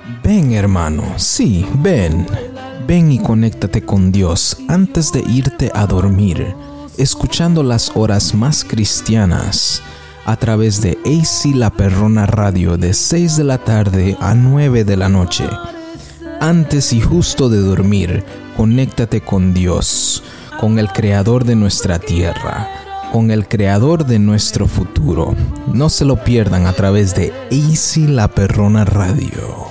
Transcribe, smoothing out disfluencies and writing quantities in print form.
Ven, hermano, sí, ven. Ven y conéctate con Dios antes de irte a dormir, escuchando las horas más cristianas a través de AC La Perrona Radio de 6 de la tarde a 9 de la noche. Antes y justo de dormir, conéctate con Dios, con el Creador de nuestra tierra, con el Creador de nuestro futuro. No se lo pierdan a través de AC La Perrona Radio.